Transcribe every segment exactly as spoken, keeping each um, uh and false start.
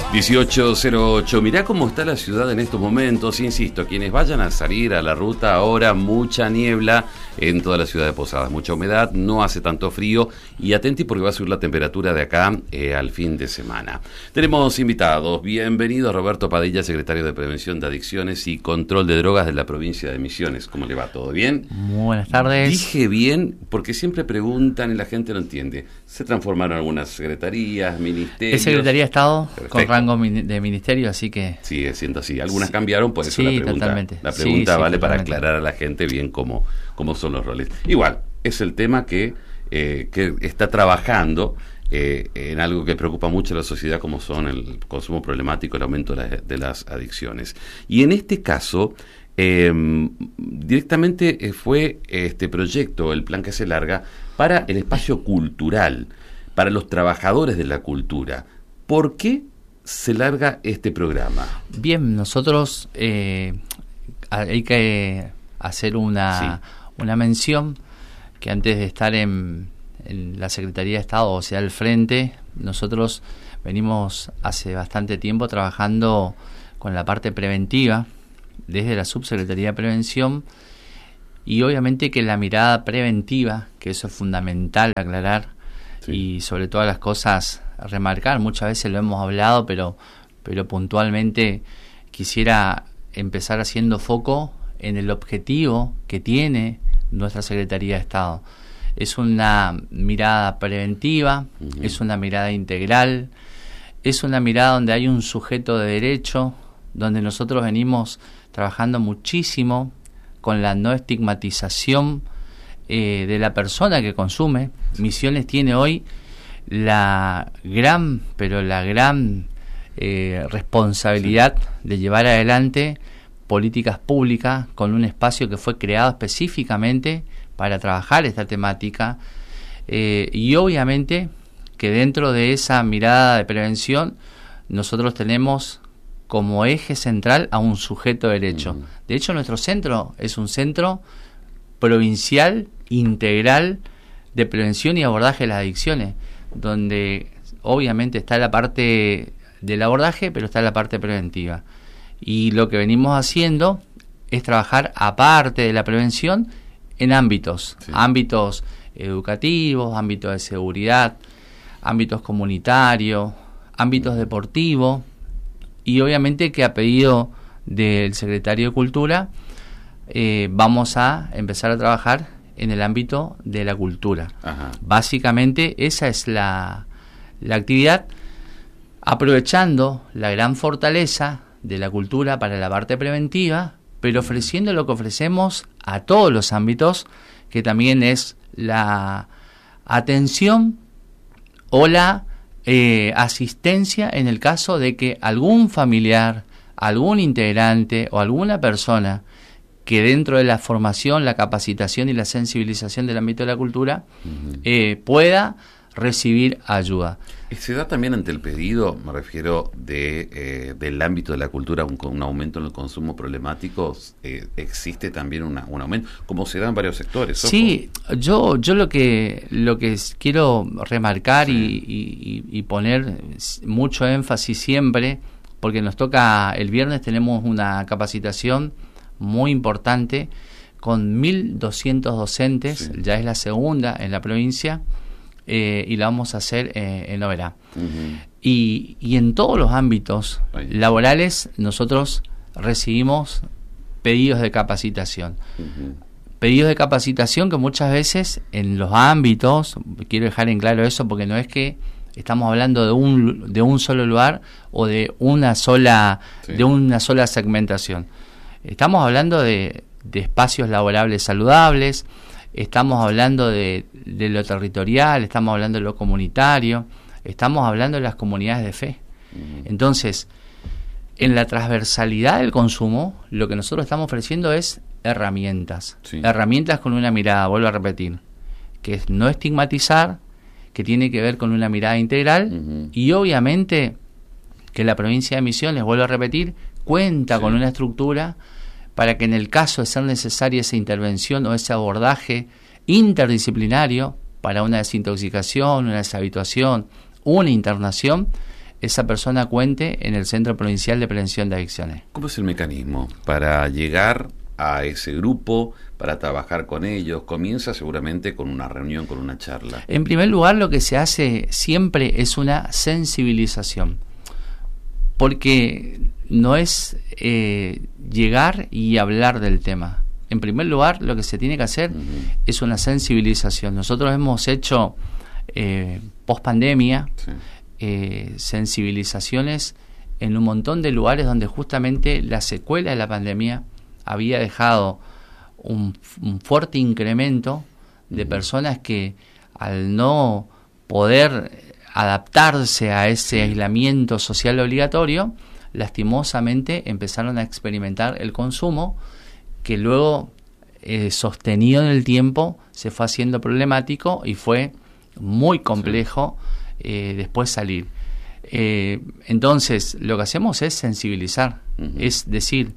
dieciocho cero ocho. Mirá cómo está la ciudad en estos momentos. Insisto, quienes vayan a salir a la ruta ahora, mucha niebla en toda la ciudad de Posadas, mucha humedad, no hace tanto frío y atenti porque va a subir la temperatura de acá eh, al fin de semana. Tenemos invitados. Bienvenido Roberto Padilla, secretario de Prevención de Adicciones y Control de Drogas de la provincia de Misiones. ¿Cómo le va? ¿Todo bien? Muy buenas tardes. Dije bien porque siempre preguntan y la gente no entiende. Se transformaron algunas secretarías, ministerios. Es Secretaría de Estado. Perfecto. Con rango de ministerio, así que... Sigue siendo así. Algunas sí. cambiaron, por eso sí, la pregunta, totalmente. la pregunta sí, vale sí, para totalmente. aclarar a la gente bien cómo, cómo son los roles. Igual, es el tema que, eh, que está trabajando eh, en algo que preocupa mucho a la sociedad, como son el consumo problemático, el aumento de, la, de las adicciones. Y en este caso, eh, directamente eh, fue este proyecto, el plan que se larga, para el espacio cultural, para los trabajadores de la cultura. ¿Por qué se larga este programa? Bien, nosotros eh, hay que hacer una, sí. una mención que antes de estar en, en la Secretaría de Estado, o sea, al frente, nosotros venimos hace bastante tiempo trabajando con la parte preventiva desde la Subsecretaría de Prevención, y obviamente que la mirada preventiva, que eso es fundamental aclarar, sí. y sobre todas las cosas remarcar, muchas veces lo hemos hablado, pero, pero puntualmente quisiera empezar haciendo foco en el objetivo que tiene nuestra Secretaría de Estado. Es una mirada preventiva, uh-huh. es una mirada integral, es una mirada donde hay un sujeto de derecho, donde nosotros venimos trabajando muchísimo con la no estigmatización eh, de la persona que consume. Misiones tiene hoy la gran, pero la gran eh, responsabilidad sí. de llevar adelante políticas públicas con un espacio que fue creado específicamente para trabajar esta temática eh, y obviamente que dentro de esa mirada de prevención nosotros tenemos como eje central a un sujeto de derecho. Uh-huh. De hecho, nuestro centro es un centro provincial integral de prevención y abordaje de las adicciones, donde obviamente está la parte del abordaje, pero está la parte preventiva. Y lo que venimos haciendo es trabajar aparte de la prevención en ámbitos, sí. ámbitos educativos, ámbitos de seguridad, ámbitos comunitarios, ámbitos deportivos, y obviamente que a pedido del Secretario de Cultura eh, vamos a empezar a trabajar en el ámbito de la cultura. Ajá. Básicamente esa es la, la actividad, aprovechando la gran fortaleza de la cultura para la parte preventiva, pero ofreciendo lo que ofrecemos a todos los ámbitos, que también es la atención o la eh, asistencia en el caso de que algún familiar, algún integrante o alguna persona que dentro de la formación, la capacitación y la sensibilización del ámbito de la cultura uh-huh. eh, pueda recibir ayuda. ¿Se da también ante el pedido, me refiero, de eh, del ámbito de la cultura, un, un aumento en el consumo problemático? Eh, ¿Existe también una, un aumento? Como se da en varios sectores. Ojo. Sí, yo yo lo que lo que quiero remarcar sí. y, y, y poner mucho énfasis siempre, porque nos toca, el viernes tenemos una capacitación muy importante con mil doscientos docentes, sí. ya es la segunda en la provincia, eh, y la vamos a hacer eh, en Oberá. Uh-huh. Y, y en todos los ámbitos Ahí. laborales nosotros recibimos pedidos de capacitación. Uh-huh. Pedidos de capacitación que muchas veces en los ámbitos, quiero dejar en claro eso porque no es que estamos hablando de un de un solo lugar o de una sola sí. de una sola segmentación. Estamos hablando de, de espacios laborables saludables, estamos hablando de, de lo territorial, estamos hablando de lo comunitario, estamos hablando de las comunidades de fe. Uh-huh. Entonces, en la transversalidad del consumo, lo que nosotros estamos ofreciendo es herramientas. Sí. Herramientas con una mirada, vuelvo a repetir, que es no estigmatizar, que tiene que ver con una mirada integral, uh-huh. y obviamente que la provincia de Misiones, vuelvo a repetir, cuenta sí. con una estructura para que en el caso de ser necesaria esa intervención o ese abordaje interdisciplinario para una desintoxicación, una deshabituación, una internación, esa persona cuente en el Centro Provincial de Prevención de Adicciones. ¿Cómo es el mecanismo para llegar a ese grupo, para trabajar con ellos? Comienza seguramente con una reunión, con una charla. En primer lugar, lo que se hace siempre es una sensibilización, porque no es eh, llegar y hablar del tema. En primer lugar, lo que se tiene que hacer uh-huh. es una sensibilización. Nosotros hemos hecho, eh, post-pandemia, sí. eh, sensibilizaciones en un montón de lugares donde justamente la secuela de la pandemia había dejado un, un fuerte incremento de uh-huh. personas que, al no poder adaptarse a ese sí. aislamiento social obligatorio, lastimosamente empezaron a experimentar el consumo, que luego, eh, sostenido en el tiempo, se fue haciendo problemático y fue muy complejo sí. eh, después salir. Eh, entonces, lo que hacemos es sensibilizar, uh-huh. es decir,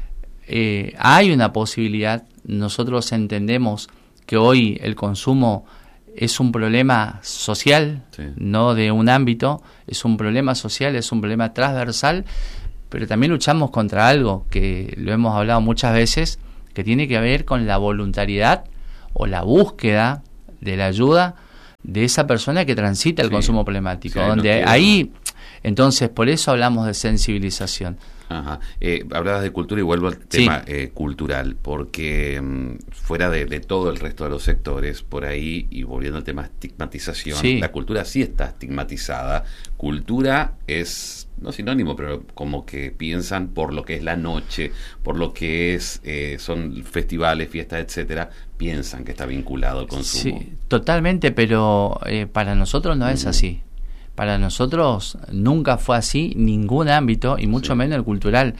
eh, hay una posibilidad. Nosotros entendemos que hoy el consumo es un problema social, sí. no de un ámbito, es un problema social, es un problema transversal, pero también luchamos contra algo que lo hemos hablado muchas veces, que tiene que ver con la voluntariedad o la búsqueda de la ayuda de esa persona que transita el sí. consumo problemático, sí, donde no ahí, entonces, por eso hablamos de sensibilización. Ajá. Eh, hablabas de cultura y vuelvo al tema sí. eh, cultural, porque um, fuera de, de todo el resto de los sectores, por ahí, y volviendo al tema estigmatización, sí. la cultura sí está estigmatizada. Cultura es, no sinónimo, pero como que piensan por lo que es la noche, por lo que es eh, son festivales, fiestas, etcétera, piensan que está vinculado al consumo. Sí, totalmente, pero eh, para nosotros no uh-huh. es así. Para nosotros nunca fue así ningún ámbito, y mucho sí. menos el cultural,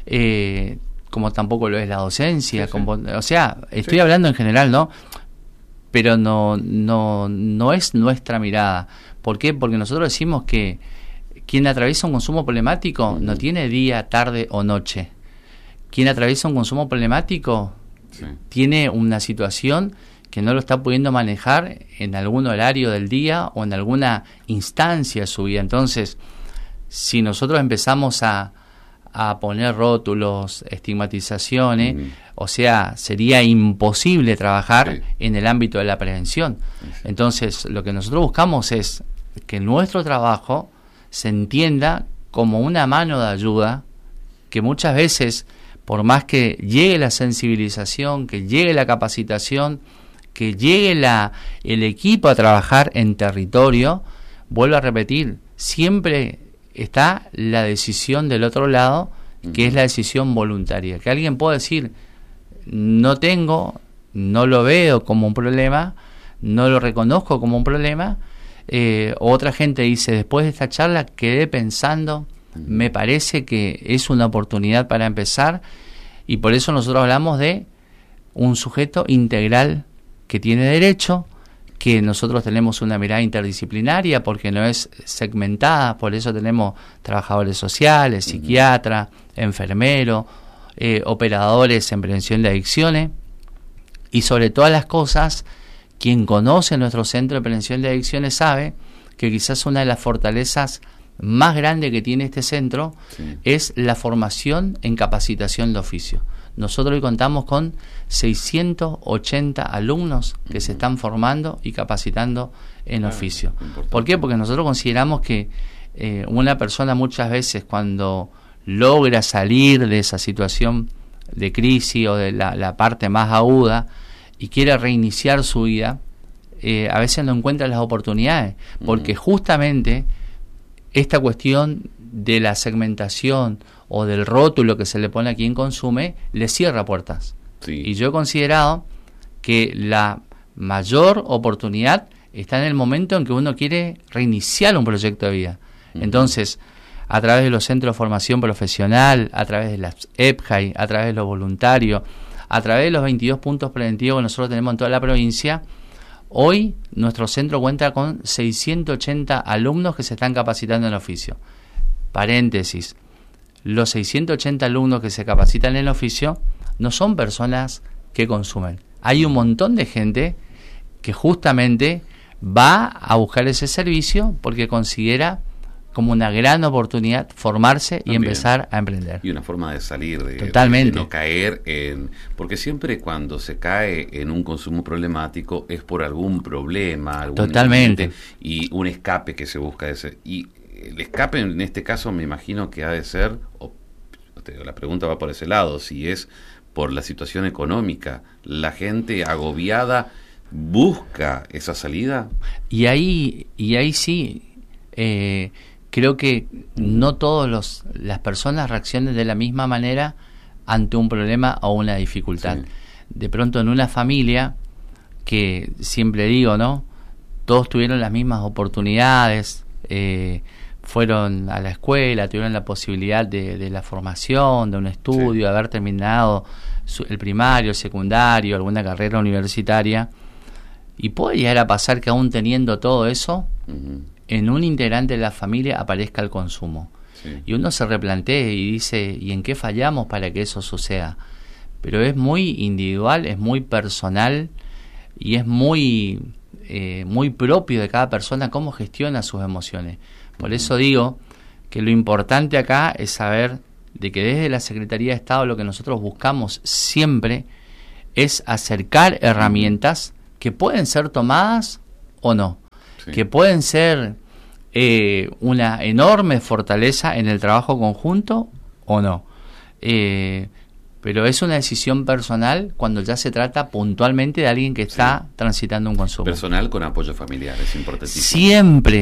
eh, como tampoco lo es la docencia. Sí, como, sí. O sea, estoy sí. hablando en general, ¿no? Pero no, no, no es nuestra mirada. ¿Por qué? Porque nosotros decimos que quien atraviesa un consumo problemático uh-huh. no tiene día, tarde o noche. Quien atraviesa un consumo problemático sí. tiene una situación que no lo está pudiendo manejar en algún horario del día o en alguna instancia de su vida. Entonces, si nosotros empezamos a, a poner rótulos, estigmatizaciones, mm. o sea, sería imposible trabajar sí. en el ámbito de la prevención. Sí. Entonces, lo que nosotros buscamos es que nuestro trabajo se entienda como una mano de ayuda, que muchas veces, por más que llegue la sensibilización, que llegue la capacitación, que llegue la, el equipo a trabajar en territorio, vuelvo a repetir, siempre está la decisión del otro lado, que uh-huh. es la decisión voluntaria. Que alguien puede decir, no tengo, no lo veo como un problema, no lo reconozco como un problema, eh, otra gente dice, después de esta charla quedé pensando, uh-huh. me parece que es una oportunidad para empezar, y por eso nosotros hablamos de un sujeto integral que tiene derecho, que nosotros tenemos una mirada interdisciplinaria porque no es segmentada, por eso tenemos trabajadores sociales, uh-huh. psiquiatras, enfermeros, eh, operadores en prevención de adicciones, y sobre todas las cosas, quien conoce nuestro centro de prevención de adicciones sabe que quizás una de las fortalezas más grandes que tiene este centro sí. es la formación en capacitación de oficio. Nosotros hoy contamos con seiscientos ochenta alumnos que uh-huh. se están formando y capacitando en claro, oficio. ¿Por qué? Porque nosotros consideramos que eh, una persona muchas veces cuando logra salir de esa situación de crisis o de la, la parte más aguda y quiere reiniciar su vida, eh, a veces no encuentra las oportunidades, porque uh-huh. justamente esta cuestión de la segmentación o del rótulo que se le pone a quien consume, le cierra puertas. Sí. Y yo he considerado que la mayor oportunidad está en el momento en que uno quiere reiniciar un proyecto de vida. Uh-huh. Entonces, a través de los centros de formación profesional, a través de las E P J A I, a través de los voluntarios, a través de los veintidós puntos preventivos que nosotros tenemos en toda la provincia, hoy nuestro centro cuenta con seiscientos ochenta alumnos que se están capacitando en oficio. Paréntesis, los seiscientos ochenta alumnos que se capacitan en el oficio no son personas que consumen. Hay un montón de gente que justamente va a buscar ese servicio porque considera como una gran oportunidad formarse También. y empezar a emprender. Y una forma de salir, de, Totalmente. de no caer en... Porque siempre cuando se cae en un consumo problemático es por algún problema, algún Totalmente. y un escape que se busca. Ese. Y el escape en este caso me imagino que ha de ser, o, la pregunta va por ese lado, si es por la situación económica, la gente agobiada busca esa salida. Y ahí, y ahí sí... Eh, creo que no todas los, las personas reaccionan de la misma manera ante un problema o una dificultad. Sí. De pronto en una familia, que siempre digo, ¿no? Todos tuvieron las mismas oportunidades, eh, fueron a la escuela, tuvieron la posibilidad de, de la formación, de un estudio, sí. de haber terminado su, el primario, el secundario, alguna carrera universitaria. Y puede llegar a pasar que aún teniendo todo eso, uh-huh. en un integrante de la familia aparezca el consumo. Sí. Y uno se replantea y dice, ¿y en qué fallamos para que eso suceda? Pero es muy individual, es muy personal y es muy, eh, muy propio de cada persona cómo gestiona sus emociones. Por eso digo que lo importante acá es saber de que desde la Secretaría de Estado lo que nosotros buscamos siempre es acercar herramientas que pueden ser tomadas o no. Sí. Que pueden ser eh, una enorme fortaleza en el trabajo conjunto o no. Eh, pero es una decisión personal cuando ya se trata puntualmente de alguien que está sí. transitando un consumo. Personal con apoyo familiar, es importantísimo. Siempre.